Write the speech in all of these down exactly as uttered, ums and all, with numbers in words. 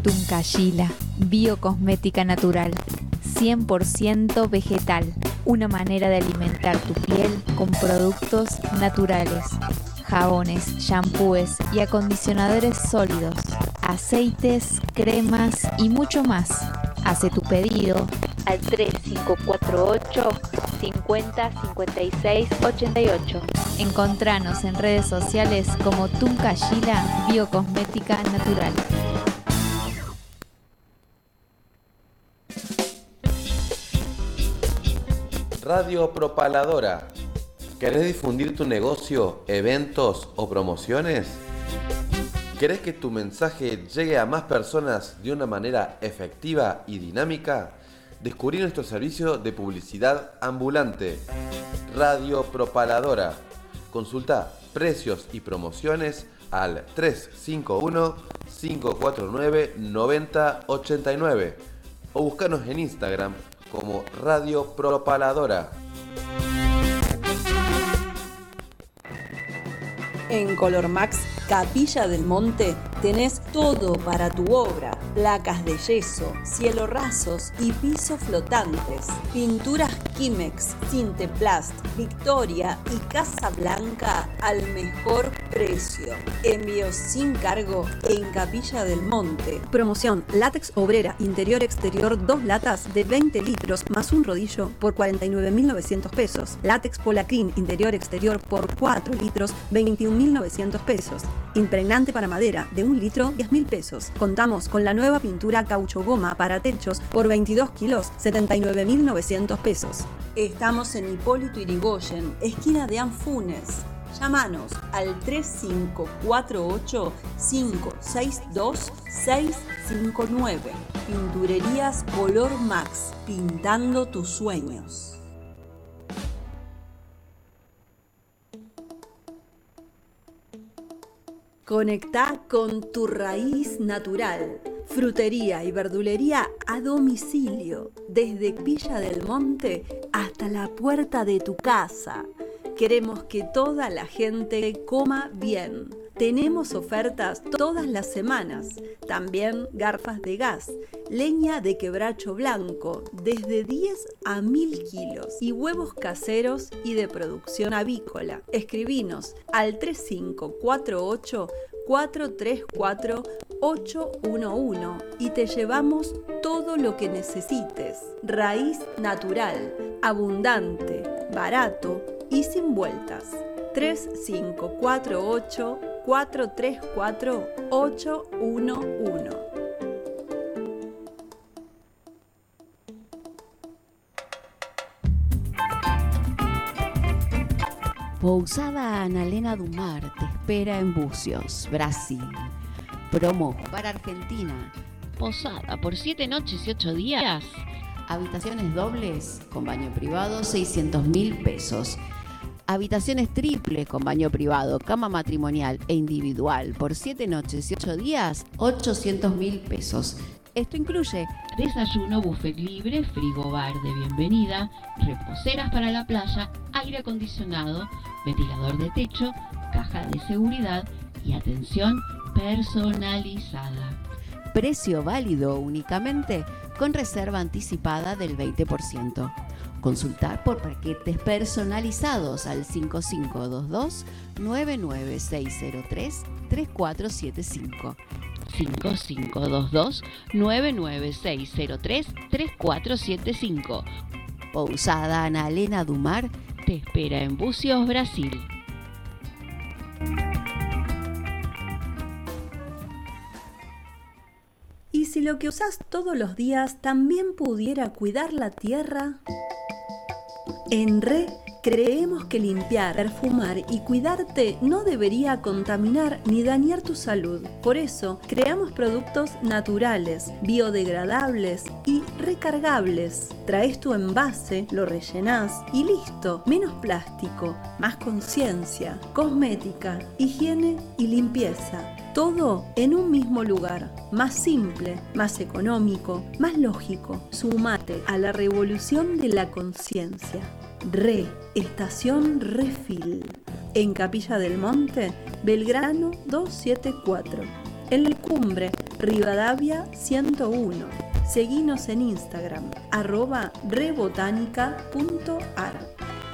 Tuncayila, biocosmética natural, cien por ciento vegetal, una manera de alimentar tu piel con productos naturales, jabones, shampoos y acondicionadores sólidos, aceites, cremas y mucho más. Hace tu pedido al tres cinco cuatro ocho, cincuenta, cincuenta y seis, ochenta y ocho. Encontranos en redes sociales como Tuncayila Biocosmética Natural. Radio Propaladora. ¿Querés difundir tu negocio, eventos o promociones? ¿Querés que tu mensaje llegue a más personas de una manera efectiva y dinámica? Descubrí nuestro servicio de publicidad ambulante, Radio Propaladora. Consulta precios y promociones al tres cinco uno, cinco cuatro nueve, nueve cero ocho nueve o búscanos en Instagram como Radio Propaladora. En Colormax Capilla del Monte tenés todo para tu obra: placas de yeso, cielo rasos y pisos flotantes, pinturas Kimex, Cinteplast, Victoria y Casa Blanca al mejor precio. Envíos sin cargo en Capilla del Monte. Promoción: látex obrera interior exterior, dos latas de veinte litros más un rodillo por cuarenta y nueve mil novecientos pesos. Látex Polacrin interior exterior por cuatro litros, veintiún mil novecientos pesos. Impregnante para madera de un litro, diez mil pesos. Contamos con la nueva pintura caucho goma para techos por veintidós kilos, setenta y nueve mil novecientos pesos. Estamos en Hipólito Yrigoyen, esquina de Anfunes. Llámanos al tres cinco cuatro ocho, cinco seis dos, seis cinco nueve. Pinturerías Color Max, pintando tus sueños. Conectá con tu raíz natural. Frutería y verdulería a domicilio, desde Villa del Monte hasta la puerta de tu casa. Queremos que toda la gente coma bien. Tenemos ofertas todas las semanas. También garfas de gas, leña de quebracho blanco, desde diez a mil kilos, y huevos caseros y de producción avícola. Escribinos al tres cinco cuatro ocho, cuatro tres cuatro, ocho uno uno y te llevamos todo lo que necesites. Raíz natural, abundante, barato y sin vueltas. tres cinco cuatro ocho, cuatro tres cuatro, ocho uno uno. Pousada Analena Dumar te espera en Bucios, Brasil. Promo para Argentina. Posada por siete noches y ocho días. Habitaciones dobles con baño privado, seiscientos mil pesos. Habitaciones triples con baño privado, cama matrimonial e individual por siete noches y ocho días, ochocientos mil pesos. Esto incluye desayuno, buffet libre, frigobar de bienvenida, reposeras para la playa, aire acondicionado, ventilador de techo, caja de seguridad y atención personalizada. Precio válido únicamente con reserva anticipada del veinte por ciento. Consultar por paquetes personalizados al cinco cinco dos dos, nueve nueve seis cero tres, tres cuatro siete cinco. cinco cinco dos dos, nueve nueve seis cero tres, tres cuatro siete cinco. Pousada Analena Dumar te espera en Bucios, Brasil. ¿Y si lo que usás todos los días también pudiera cuidar la tierra? En Re creemos que limpiar, perfumar y cuidarte no debería contaminar ni dañar tu salud. Por eso creamos productos naturales, biodegradables y recargables. Traes tu envase, lo rellenás y listo. Menos plástico, más conciencia, cosmética, higiene y limpieza. Todo en un mismo lugar. Más simple, más económico, más lógico. Sumate a la revolución de la conciencia. Re, Estación Refil. En Capilla del Monte, Belgrano doscientos setenta y cuatro. En La Cumbre, Rivadavia ciento uno. Seguinos en Instagram, arroba rebotánica punto ar.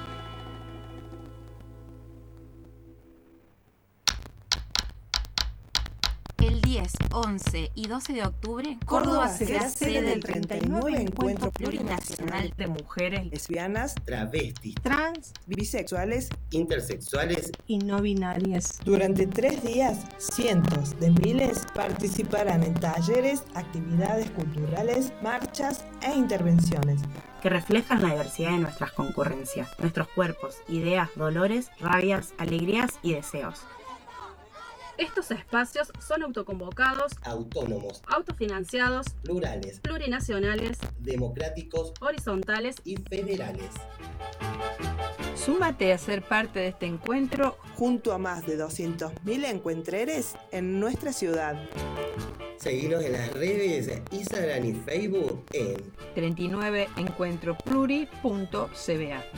El diez, once y doce de octubre, Córdoba será sede del treinta y nueve Encuentro Plurinacional de Mujeres Lesbianas, Travestis, Trans, Bisexuales, Intersexuales y No Binarias. Durante tres días, cientos de miles participarán en talleres, actividades culturales, marchas e intervenciones que reflejan la diversidad de nuestras concurrencias, nuestros cuerpos, ideas, dolores, rabias, alegrías y deseos. Estos espacios son autoconvocados, autónomos, autofinanciados, plurales, plurinacionales, democráticos, horizontales y federales. Súmate a ser parte de este encuentro junto a más de doscientos mil encuentreres en nuestra ciudad. Seguinos en las redes Instagram y Facebook en treinta y nueve encuentro pluri punto c b a.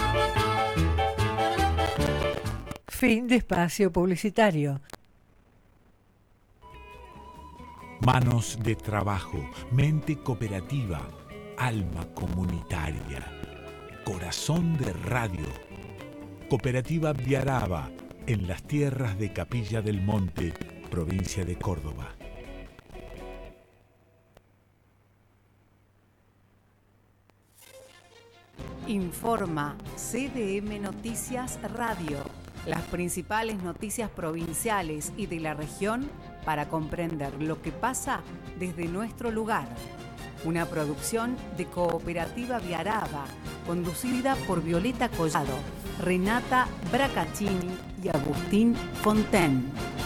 Fin de espacio publicitario. Manos de trabajo, mente cooperativa, alma comunitaria, corazón de radio. Cooperativa Viaraba, en las tierras de Capilla del Monte, provincia de Córdoba. Informa C D M Noticias Radio. Las principales noticias provinciales y de la región para comprender lo que pasa desde nuestro lugar. Una producción de Cooperativa Viaraba, conducida por Violeta Collado, Renata Bracaccini y Agustín Fontaine.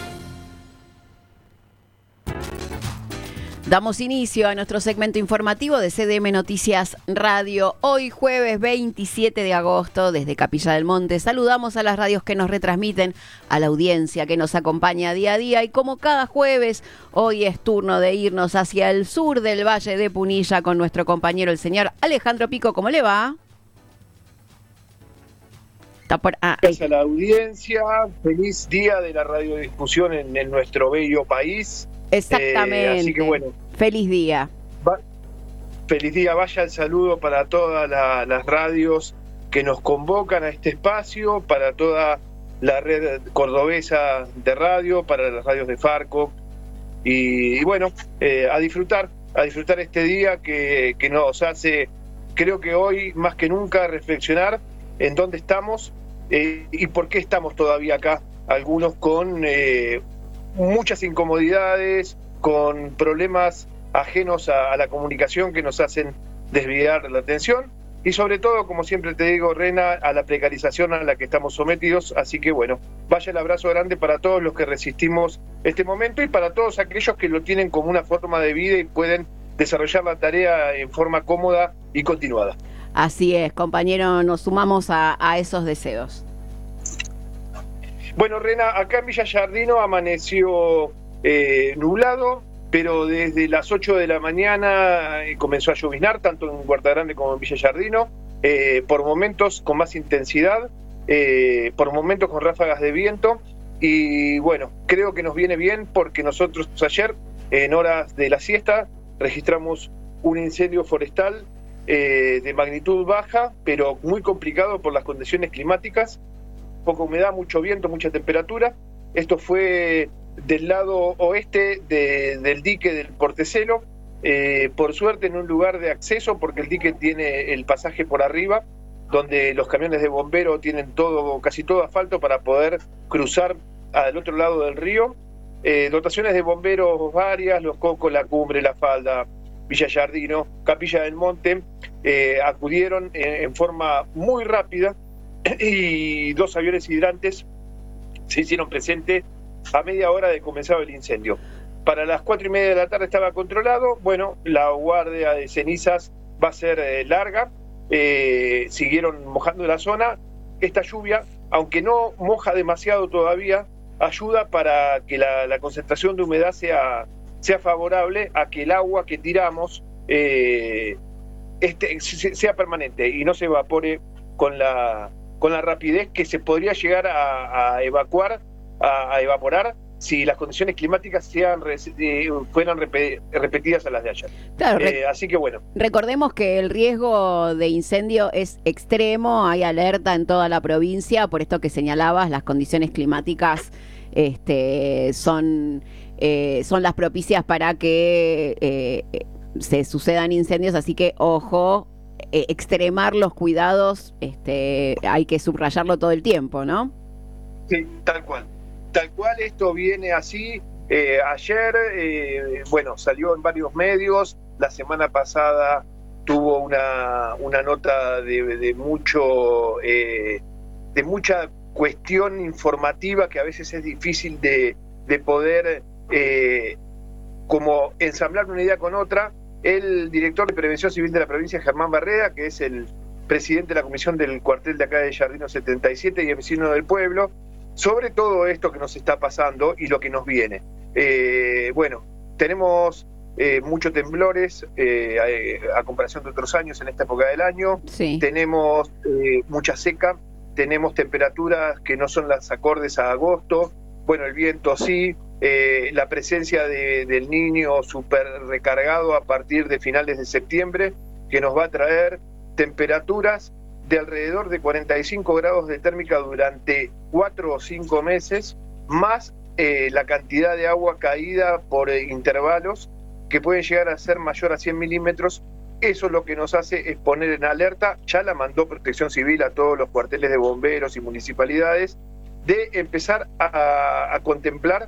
Damos inicio a nuestro segmento informativo de C D M Noticias Radio. Hoy jueves veintisiete de agosto, desde Capilla del Monte, saludamos a las radios que nos retransmiten, a la audiencia que nos acompaña día a día, y como cada jueves, hoy es turno de irnos hacia el sur del Valle de Punilla con nuestro compañero el señor Alejandro Pico. ¿Cómo le va? Está por... ah, Gracias a la audiencia, feliz día de la radiodifusión en, en nuestro bello país. Exactamente. Eh, así que bueno. Feliz día. Va, feliz día. Vaya el saludo para todas la, las radios que nos convocan a este espacio, para toda la red cordobesa de radio, para las radios de Farco. Y, y bueno, eh, a disfrutar, a disfrutar este día que, que nos hace, creo que hoy más que nunca, reflexionar en dónde estamos eh, y por qué estamos todavía acá, algunos con eh, muchas incomodidades, con problemas ajenos a, a la comunicación que nos hacen desviar la atención y sobre todo, como siempre te digo, Rena, a la precarización a la que estamos sometidos. Así que bueno, vaya el abrazo grande para todos los que resistimos este momento y para todos aquellos que lo tienen como una forma de vida y pueden desarrollar la tarea en forma cómoda y continuada. Así es, compañero, nos sumamos a, a esos deseos. Bueno, Rena, acá en Villa Giardino amaneció eh, nublado, pero desde las ocho de la mañana eh, comenzó a lloviznar, tanto en Huerta Grande como en Villa Giardino, eh, por momentos con más intensidad, eh, por momentos con ráfagas de viento, y bueno, creo que nos viene bien porque nosotros ayer, en horas de la siesta, registramos un incendio forestal eh, de magnitud baja, pero muy complicado por las condiciones climáticas, poca humedad, mucho viento, mucha temperatura. Esto fue del lado oeste de, del dique del Portecelo, eh, por suerte en un lugar de acceso, porque el dique tiene el pasaje por arriba, donde los camiones de bombero tienen todo, casi todo asfalto para poder cruzar al otro lado del río. Eh, dotaciones de bomberos varias, Los Cocos, La Cumbre, La Falda, Villa Giardino, Capilla del Monte, eh, acudieron en, en forma muy rápida, y dos aviones hidrantes se hicieron presentes a media hora de comenzado el incendio. Para las cuatro y media de la tarde estaba controlado. Bueno, la guardia de cenizas va a ser eh, larga. Eh, siguieron mojando la zona. Esta lluvia, aunque no moja demasiado todavía, ayuda para que la, la concentración de humedad sea, sea favorable a que el agua que tiramos eh, este, sea permanente y no se evapore con la, con la rapidez que se podría llegar a, a evacuar, a, a evaporar, si las condiciones climáticas sean, eh, fueran rep repetidas a las de ayer. Claro, eh, así que bueno. Recordemos que el riesgo de incendio es extremo, hay alerta en toda la provincia, por esto que señalabas, las condiciones climáticas este, son, eh, son las propicias para que eh, se sucedan incendios, así que ojo, eh, extremar los cuidados, este, hay que subrayarlo todo el tiempo, ¿no? Sí, tal cual. Tal cual, esto viene así. Eh, ayer, eh, bueno, salió en varios medios. La semana pasada tuvo una, una nota de, de mucho eh, de mucha cuestión informativa que a veces es difícil de, de poder eh, como ensamblar una idea con otra. El director de Prevención Civil de la provincia, Germán Barreda, que es el presidente de la comisión del cuartel de acá de Jardino setenta y siete y es vecino del pueblo, sobre todo esto que nos está pasando y lo que nos viene. Eh, bueno, tenemos eh, muchos temblores eh, a, a comparación de otros años en esta época del año. Sí. Tenemos eh, mucha seca, tenemos temperaturas que no son las acordes a agosto. Bueno, el viento sí, eh, la presencia de, del niño súper recargado a partir de finales de septiembre, que nos va a traer temperaturas de alrededor de cuarenta y cinco grados de térmica durante cuatro o cinco meses, más eh, la cantidad de agua caída por eh, intervalos que pueden llegar a ser mayor a cien milímetros. Eso lo que nos hace es poner en alerta, ya la mandó Protección Civil a todos los cuarteles de bomberos y municipalidades, de empezar a, a contemplar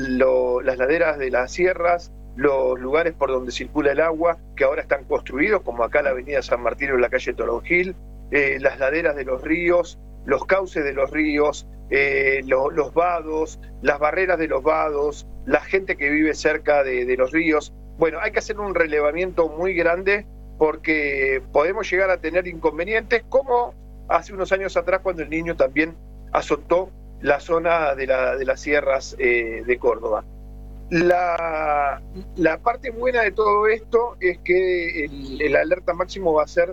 lo, las laderas de las sierras, los lugares por donde circula el agua, que ahora están construidos, como acá la avenida San Martín o la calle Toronjil, eh, las laderas de los ríos, los cauces de los ríos, eh, lo, los vados, las barreras de los vados, la gente que vive cerca de, de los ríos. Bueno, hay que hacer un relevamiento muy grande porque podemos llegar a tener inconvenientes, como hace unos años atrás cuando el Niño también azotó la zona de, la, de las sierras eh, de Córdoba. La, la parte buena de todo esto es que el, el alerta máximo va a ser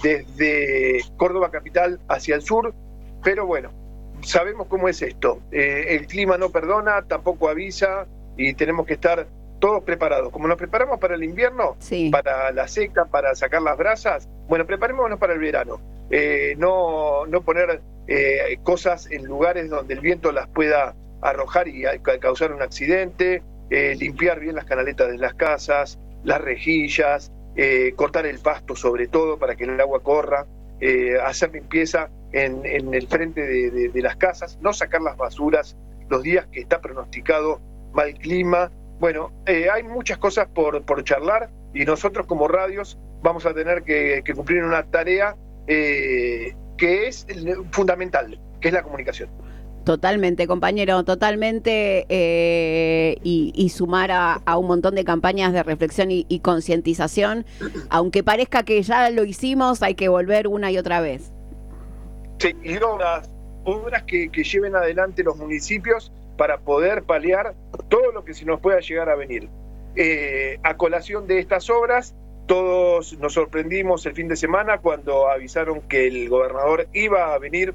desde Córdoba capital hacia el sur, pero bueno, sabemos cómo es esto. Eh, el clima no perdona, tampoco avisa y tenemos que estar todos preparados. Como nos preparamos para el invierno, sí, para la seca, para sacar las brasas, bueno, preparémonos para el verano. Eh, no, no poner eh, cosas en lugares donde el viento las pueda arrojar y causar un accidente, eh, limpiar bien las canaletas de las casas, las rejillas, eh, cortar el pasto sobre todo para que el agua corra, eh, hacer limpieza en, en el frente de, de, de las casas, no sacar las basuras los días que está pronosticado mal clima. Bueno, eh, hay muchas cosas por, por charlar y nosotros como radios vamos a tener que, que cumplir una tarea eh, que es fundamental, que es la comunicación. Totalmente, compañero, totalmente, eh, y, y sumar a, a un montón de campañas de reflexión y, y concientización. Aunque parezca que ya lo hicimos, hay que volver una y otra vez. Sí, y obras, obras que, que lleven adelante los municipios para poder paliar todo lo que se nos pueda llegar a venir. Eh, a colación de estas obras, todos nos sorprendimos el fin de semana cuando avisaron que el gobernador iba a venir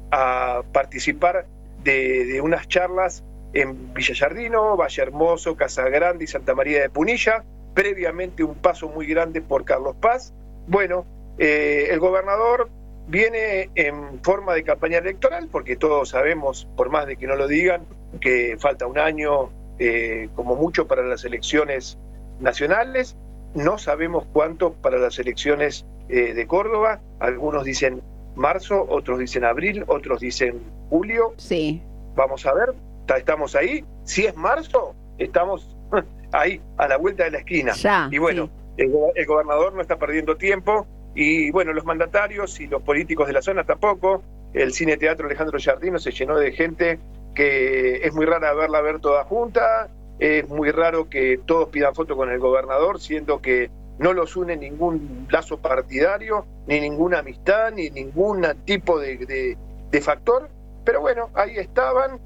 a participar de, de unas charlas en Villa Jardino, Valle Hermoso, Casa Grande y Santa María de Punilla, previamente un paso muy grande por Carlos Paz. Bueno, eh, el gobernador viene en forma de campaña electoral, porque todos sabemos, por más de que no lo digan, que falta un año eh, como mucho para las elecciones nacionales, no sabemos cuánto para las elecciones eh, de Córdoba, algunos dicen marzo, otros dicen abril, otros dicen julio. Sí. Vamos a ver, estamos ahí. Si es marzo, estamos ahí, a la vuelta de la esquina. Ya, y bueno, sí. el, el gobernador no está perdiendo tiempo, y bueno, los mandatarios y los políticos de la zona tampoco. El Cine Teatro Alejandro Jardino se llenó de gente que es muy rara verla ver toda junta, es muy raro que todos pidan foto con el gobernador, siendo que no los une ningún lazo partidario, ni ninguna amistad, ni ningún tipo de, de, de factor. Pero bueno, ahí estaban,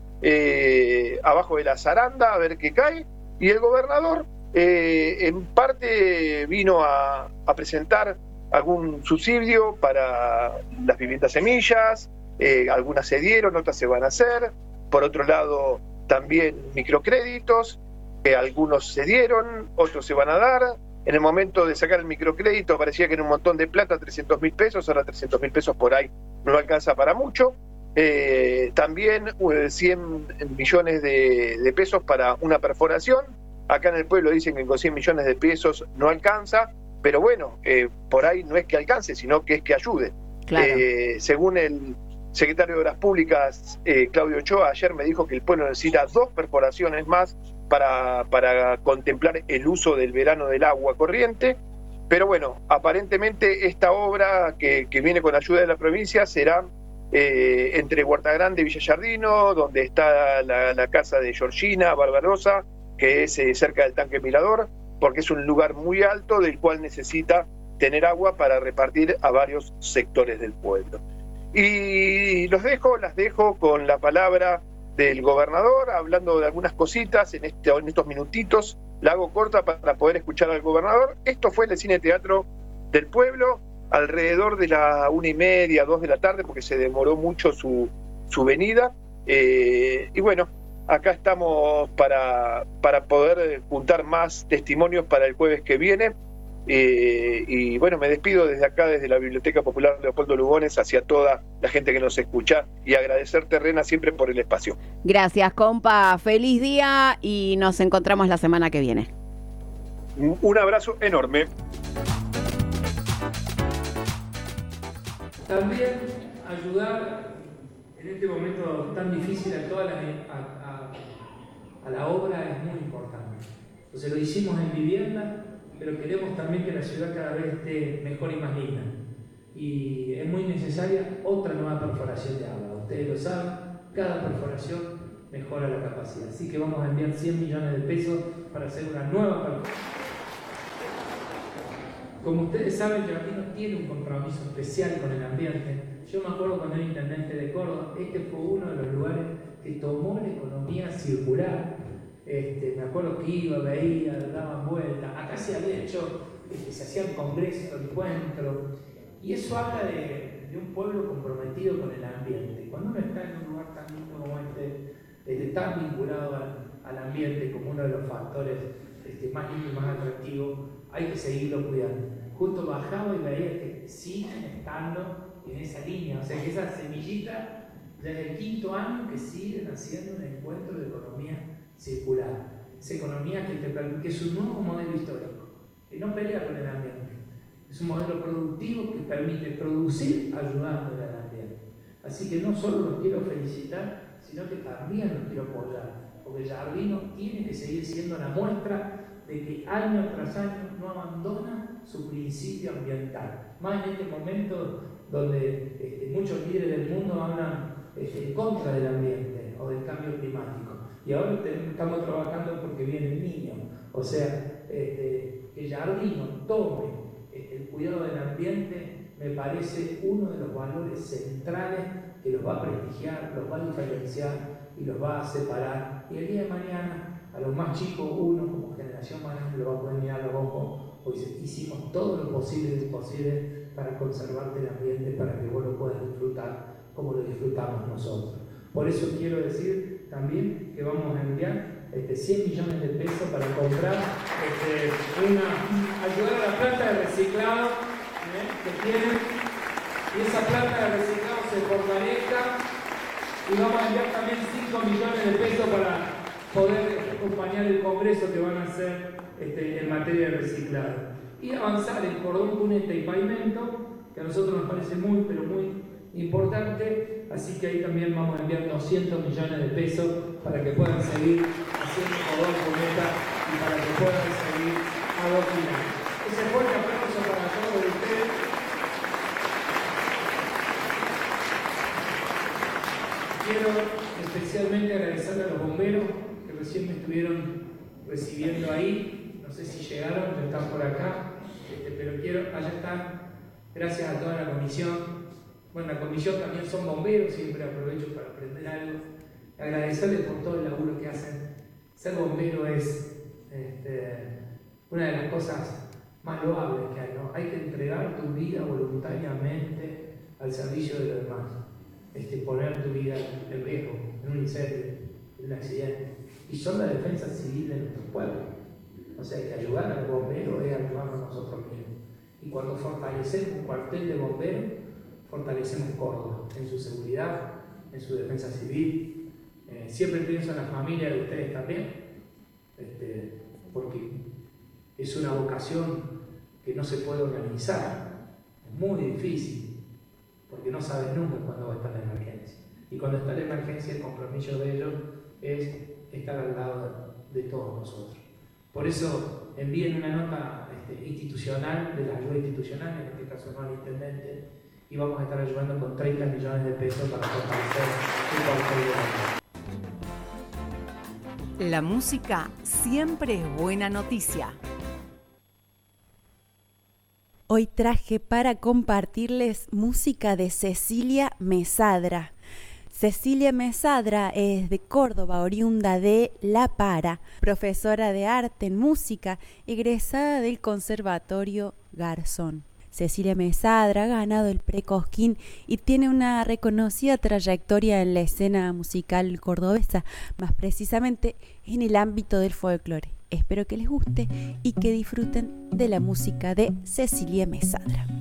eh, abajo de la zaranda, a ver qué cae. Y el gobernador, eh, en parte, vino a, a presentar algún subsidio para las viviendas semillas, eh, algunas se dieron, otras se van a hacer. Por otro lado, también microcréditos, que algunos se dieron, otros se van a dar. En el momento de sacar el microcrédito parecía que era un montón de plata, trescientos mil pesos, ahora trescientos mil pesos por ahí no alcanza para mucho. Eh, también cien millones de, de pesos para una perforación. Acá en el pueblo dicen que con cien millones de pesos no alcanza, pero bueno, eh, por ahí no es que alcance, sino que es que ayude. Claro. Eh, según el secretario de Obras Públicas, eh, Claudio Ochoa, ayer me dijo que el pueblo necesita dos perforaciones más para, para contemplar el uso del verano del agua corriente. Pero bueno, aparentemente esta obra que, que viene con ayuda de la provincia será eh, entre Huerta Grande y Villa Yardino, donde está la, la casa de Georgina Barbarosa, que es eh, cerca del tanque Mirador, porque es un lugar muy alto del cual necesita tener agua para repartir a varios sectores del pueblo. Y los dejo, las dejo con la palabra del gobernador, hablando de algunas cositas en, este, en estos minutitos. La hago corta para poder escuchar al gobernador. Esto fue el Cine Teatro del Pueblo, alrededor de la una y media, dos de la tarde, porque se demoró mucho su, su venida. Eh, y bueno, acá estamos para, para poder juntar más testimonios para el jueves que viene. Eh, y bueno, me despido desde acá, desde la Biblioteca Popular Leopoldo Lugones, hacia toda la gente que nos escucha, y agradecerte, Rena, siempre por el espacio. Gracias, compa. Feliz día y nos encontramos la semana que viene. Un abrazo enorme. También ayudar en este momento tan difícil a toda la, a, a, a la obra es muy importante. Entonces lo hicimos en vivienda, pero queremos también que la ciudad cada vez esté mejor y más linda. Y es muy necesaria otra nueva perforación de agua. Ustedes lo saben, cada perforación mejora la capacidad. Así que vamos a enviar cien millones de pesos para hacer una nueva perforación. Como ustedes saben, Jardino tiene un compromiso especial con el ambiente. Yo me acuerdo cuando era intendente de Córdoba, este fue uno de los lugares que tomó la economía circular. Este, me acuerdo que iba, veía, daban vueltas. Acá se había hecho, este, se hacían congresos, encuentros, y eso habla de, de un pueblo comprometido con el ambiente. Cuando uno está en un lugar tan lindo como este, este tan vinculado al, al ambiente como uno de los factores este, más lindos y más atractivos, hay que seguirlo cuidando. Justo bajaba y veía que siguen estando en esa línea, o sea que esa semillita desde el quinto año que siguen haciendo un encuentro de economía circular, esa economía que, te, que es un nuevo modelo histórico, que no pelea con el ambiente, es un modelo productivo que permite producir ayudando al ambiente. Así que no solo los quiero felicitar, sino que también los quiero apoyar, porque Jardino tiene que seguir siendo la muestra de que año tras año no abandona su principio ambiental, más en este momento donde este, muchos líderes del mundo hablan este, en contra del ambiente o del cambio climático. Y ahora estamos trabajando porque viene el niño. O sea, este, que Jardino tome este, el cuidado del ambiente me parece uno de los valores centrales que los va a prestigiar, los va a diferenciar y los va a separar. Y el día de mañana, a los más chicos, uno como generación más grande lo va a poder mirar a los ojos, porque hicimos todo lo posible y imposible para conservarte el ambiente, para que vos lo puedas disfrutar como lo disfrutamos nosotros. Por eso quiero decir también que vamos a enviar este, cien millones de pesos para comprar, este, una, ayudar a la planta de reciclado ¿eh? que tienen, y esa planta de reciclado se fortalezca, y vamos a enviar también cinco millones de pesos para poder acompañar el congreso que van a hacer este, en materia de reciclado. Y avanzar en cordón, cuneta y pavimento, que a nosotros nos parece muy, pero muy importante, así que ahí también vamos a enviar doscientos millones de pesos para que puedan seguir haciendo cordón, cuneta y para que puedan seguir adoquinando. Ese fuerte aplauso para todos ustedes. Quiero especialmente agradecerle a los bomberos que recién me estuvieron recibiendo ahí, no sé si llegaron, ya están por acá, este, pero quiero, allá están, gracias a toda la comisión. Bueno, la comisión también son bomberos, siempre aprovecho para aprender algo. Agradecerles por todo el laburo que hacen. Ser bombero es este, una de las cosas más loables que hay, ¿no? Hay que entregar tu vida voluntariamente al servicio de los demás. Este, poner tu vida en riesgo, en un incendio, de un accidente. Y son la defensa civil de nuestro pueblo. O sea que ayudar al bombero es ayudarnos nosotros mismos. Y cuando fortalecemos un cuartel de bomberos, fortalecemos Córdoba en su seguridad, en su defensa civil. Eh, siempre pienso en la familia de ustedes también, este, porque es una vocación que no se puede organizar, es muy difícil, porque no sabes nunca cuándo va a estar la emergencia. Y cuando está la emergencia, el compromiso de ellos es estar al lado de, de todos nosotros. Por eso envíen una nota este, institucional, de la ayuda institucional, en este caso no al intendente, y vamos a estar ayudando con treinta millones de pesos para fortalecer el cuartel de bomberos. La música siempre es buena noticia. Hoy traje para compartirles música de Cecilia Mesadra. Cecilia Mesadra es de Córdoba, oriunda de La Para, profesora de arte en música, egresada del Conservatorio Garzón. Cecilia Mesadra ha ganado el Precosquín y tiene una reconocida trayectoria en la escena musical cordobesa, más precisamente en el ámbito del folclore. Espero que les guste y que disfruten de la música de Cecilia Mesadra.